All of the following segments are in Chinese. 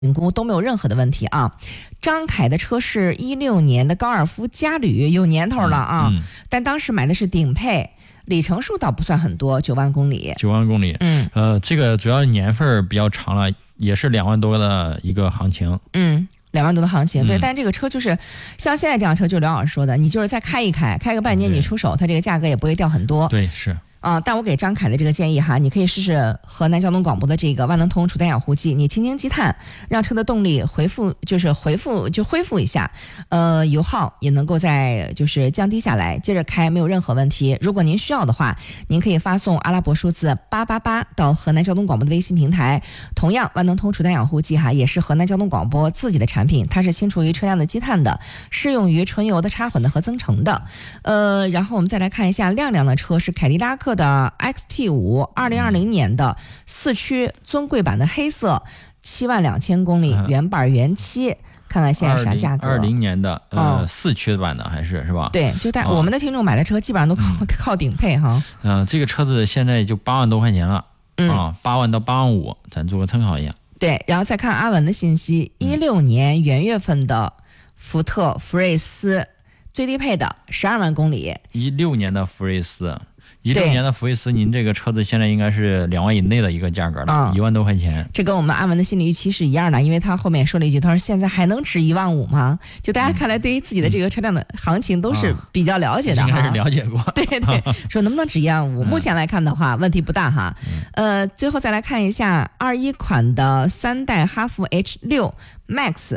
评估都没有任何的问题啊。张凯的车是16年的高尔夫嘉旅，有年头了啊，但当时买的是顶配，里程数倒不算很多，9万公里。 9万公里，这个主要年份比较长了，也是2万多的一个行情。 2万多的行情，对，但这个车就是像现在这辆车，就是刘老师说的，你就是再开一开，开个半年你出手，它这个价格也不会掉很多。 对，是。 但我给张凯的这个建议哈，你可以试试河南交通广播的这个万能通除氮养护剂，你轻轻积碳，让车的动力恢复一下，油耗也能够再降低下来，接着开没有任何问题。如果您需要的话，您可以发送阿拉伯数字888到河南交通广播的微信平台。同样，万能通除氮养护剂哈也是河南交通广播自己的产品，它是清除于车辆的积碳的，适用于纯油的、插混的和增程的。然后我们再来看一下亮亮的车是凯迪拉克的 XT5 2020年的4驱尊贵版的黑色，7万2000公里，原版原漆，看看现在啥价格 ？20年的4驱版的是吧？ 对，就在我们的听众买的车基本上都靠顶配哈。 这个车子现在就8万多块钱了，8万到8万5，咱做个参考一下。 对，然后再看阿文的信息，16年元月份的福特福睿斯最低配的12万公里 ，16年的福睿斯。16年的福睿斯，您这个车子现在应该是2万以内的一个价格了，1万多块钱。 这跟我们阿文的心理预期是一样的，因为他后面说了一句，他说现在还能值1万5吗？就大家看来对于自己的这个车辆的行情都是比较了解的哈， 应该是了解过。 对，说能不能值1万5？目前来看的话，问题不大哈。最后再来看一下21款的3代哈弗 H6 Max，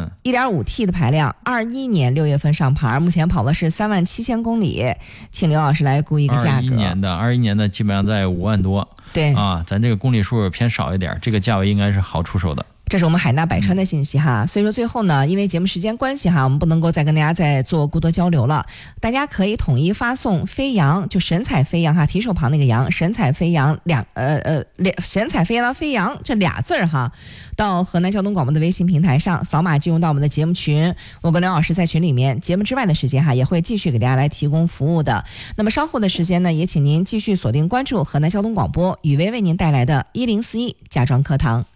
1.5T 的排量，21年6月份上牌，目前跑的是3万7000公里，请刘老师来估一个价格。 21年的基本上在5万多， 对咱这个公里数偏少一点，这个价位应该是好出手的。 这是我们海纳百川的信息哈，所以说最后呢，因为节目时间关系哈，我们不能够再跟大家再做过多交流了。大家可以统一发送飞扬，就神采飞扬哈，提手旁那个扬，神采飞扬神采飞扬的飞扬这俩字哈，到河南交通广播的微信平台上扫码进入到我们的节目群，我跟刘老师在群里面，节目之外的时间哈，也会继续给大家来提供服务的。那么稍后的时间呢，也请您继续锁定关注河南交通广播雨薇为您带来的1041家装课堂。